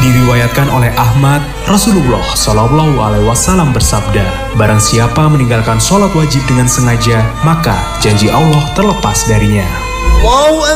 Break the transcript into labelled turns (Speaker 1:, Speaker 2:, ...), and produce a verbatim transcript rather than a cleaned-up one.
Speaker 1: Diriwayatkan oleh Ahmad, Rasulullah Shallallahu Alaihi Wasallam bersabda, barang siapa meninggalkan sholat wajib dengan sengaja, maka janji Allah terlepas darinya.